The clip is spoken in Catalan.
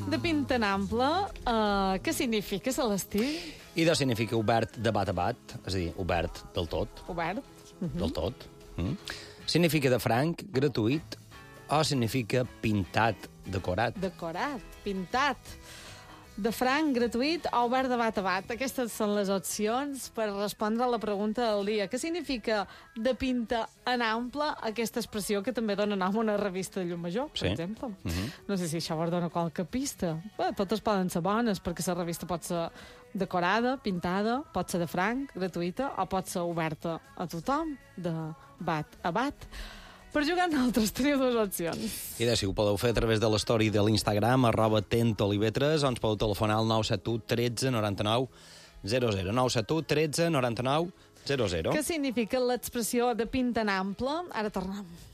De pinta en ample, què significa, Celestí? Idò significa obert de bat a bat, és a dir, obert del tot. Obert. Del tot. Significa de franc, gratuït, o significa pintat, decorat. Decorat, pintat. De franc, gratuït o obert de bat a bat. Aquestes són les opcions per respondre a la pregunta del dia. Què significa de pinta en ample aquesta expressió que també dona nom a una revista de Llumajor, per exemple? No sé si això vos dona qualque pista. Bé, totes poden ser bones, perquè la revista pot ser decorada, pintada, pot ser de franc, gratuïta, o pot ser oberta a tothom, de bat a bat. Per jugar nosaltres teniu dues opcions. I si ho podeu fer a través de l'story de l'Instagram, @tentolivetres, o ens podeu telefonar al 971 13 99 00. 971 13 99 00. Què significa l'expressió de pinta en ample? Ara tornem.